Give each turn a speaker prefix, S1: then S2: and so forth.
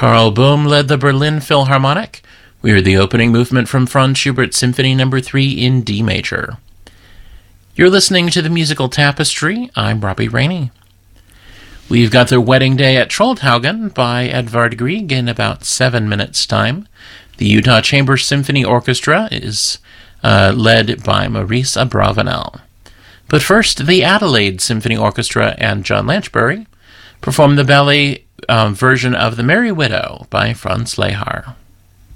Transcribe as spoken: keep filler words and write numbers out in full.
S1: Karl Böhm led the Berlin Philharmonic. We heard the opening movement from Franz Schubert Symphony Number three in D major. You're listening to the Musical Tapestry. I'm Robbie Rainey. We've got the Wedding Day at Trollhaugen by Edvard Grieg in about seven minutes' time. The Utah Chamber Symphony Orchestra is uh, led by Maurice Abravanel. But first, the Adelaide Symphony Orchestra and John Lanchbury perform the ballet um, version of The Merry Widow by Franz Lehár.